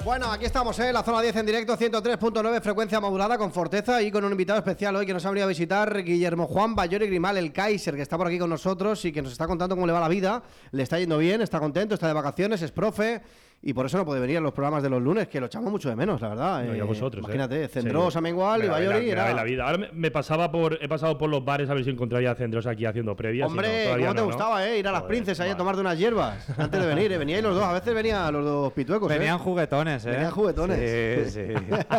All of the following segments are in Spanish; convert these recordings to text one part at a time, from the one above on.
Bueno, aquí estamos, la zona 10 en directo, 103.9 frecuencia modulada con Forteza y con un invitado especial hoy que nos ha venido a visitar, Guillermo Juan Ballori Grimal, el Kaiser, que está por aquí con nosotros y que nos está contando cómo le va la vida. Le está yendo bien, está contento, está de vacaciones, es profe y por eso no puede venir a los programas de los lunes, que lo echamos mucho de menos, la verdad. No, y a vosotros, imagínate, Cendrós, sí. Amengual y Ballori. Era la vida. Ahora he pasado por los bares a ver si encontraría a Cendrós aquí haciendo previas. Hombre, ¿cómo te gustaba, ir a las Princes ahí a tomarte unas hierbas antes de venir? Veníais los dos, a veces venían los dos pituecos. Venían juguetones, Venían juguetones. Sí.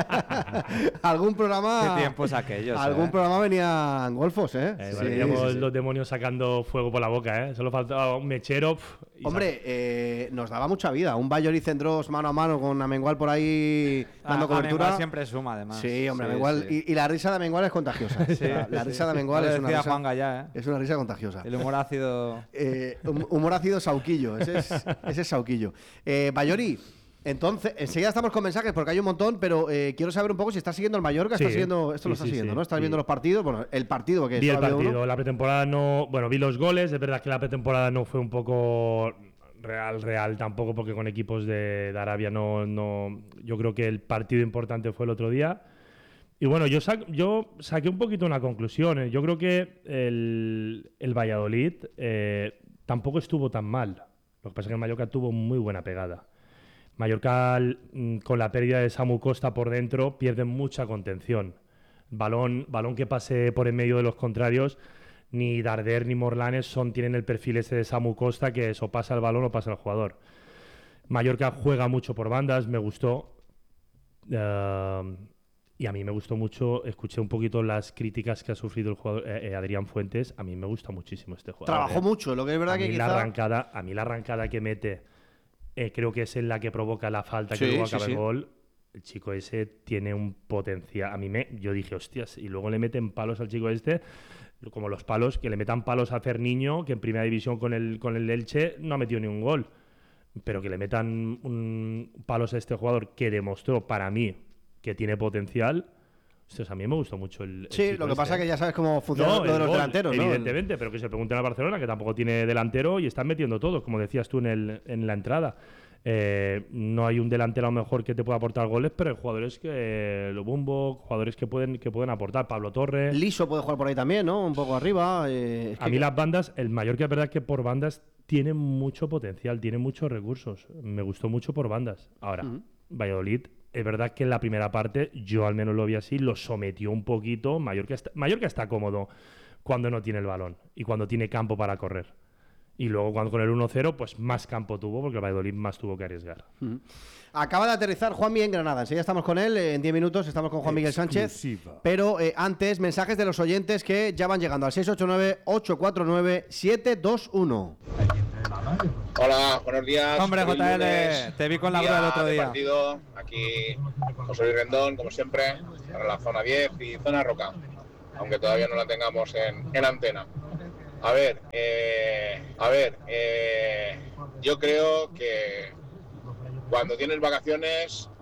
Algún programa. Qué tiempos aquellos. Algún programa venían golfos, Veníamos los demonios sacando fuego por la boca, Solo faltaba un mechero. Hombre, nos daba mucha vida. Un Ballori Cendrós mano a mano con Amengual por ahí dando cobertura. Amengual siempre suma, además. Sí, hombre, Amengual. Sí. Y la risa de Amengual es contagiosa. Sí, la risa de Amengual es una risa. Juan Gallá, Es una risa contagiosa. El humor ácido. Humor ácido sauquillo. Ese es sauquillo. Ballori. Entonces, enseguida estamos con mensajes porque hay un montón, pero quiero saber un poco si estás siguiendo el Mallorca, estás siguiendo, esto lo estás siguiendo, ¿no? Estás viendo los partidos, bueno, el partido que vi el partido, la pretemporada no, bueno, vi los goles, es verdad que la pretemporada no fue un poco real tampoco, porque con equipos de Arabia no, yo creo que el partido importante fue el otro día. Y bueno, yo saqué un poquito una conclusión, yo creo que el Valladolid tampoco estuvo tan mal, lo que pasa es que el Mallorca tuvo muy buena pegada. Mallorca, con la pérdida de Samu Costa por dentro, pierde mucha contención. Balón que pase por en medio de los contrarios, ni Darder ni Morlanes tienen el perfil ese de Samu Costa, que eso pasa el balón o pasa el jugador. Mallorca juega mucho por bandas, me gustó. Y a mí me gustó mucho, escuché un poquito las críticas que ha sufrido el jugador Adrián Fuentes. A mí me gusta muchísimo este jugador. Trabajó mucho, lo que es verdad que quizá... A mí la arrancada que mete... creo que es en la que provoca la falta que luego acaba el gol. El chico ese tiene un potencial. Yo dije, hostias, y luego le meten palos al chico este, como los palos, que le metan palos a Ferniño, que en primera división con el Elche no ha metido ni un gol. Pero que le metan palos a este jugador que demostró para mí que tiene potencial. Ostras, a mí me gustó mucho el Sí, lo que pasa es que ya sabes cómo funciona lo de los delanteros, ¿no? Evidentemente, pero que se pregunten a Barcelona, que tampoco tiene delantero y están metiendo todos, como decías tú en la entrada. No hay un delantero a lo mejor que te pueda aportar goles, pero hay jugadores jugadores que pueden aportar. Pablo Torres. Liso puede jugar por ahí también, ¿no? Un poco arriba. A mí las bandas, el Mallorca es verdad que por bandas tiene mucho potencial, tiene muchos recursos. Me gustó mucho por bandas. Ahora, Valladolid, es verdad que en la primera parte, yo al menos lo vi así, lo sometió un poquito. Mallorca está cómodo cuando no tiene el balón y cuando tiene campo para correr. Y luego cuando con el 1-0, pues más campo tuvo, porque el Valladolid más tuvo que arriesgar. Acaba de aterrizar Juanmi en Granada. Enseguida estamos con él, en 10 minutos estamos con Juan Miguel Sánchez. Pero antes, mensajes de los oyentes que ya van llegando al 689-849-721. Hola, buenos días. Hombre, JL, te vi con la grúa el otro día. Partido, aquí José Luis Rendón, como siempre, para la zona 10 y zona Roca, aunque todavía no la tengamos en antena. A ver, yo creo que cuando tienes vacaciones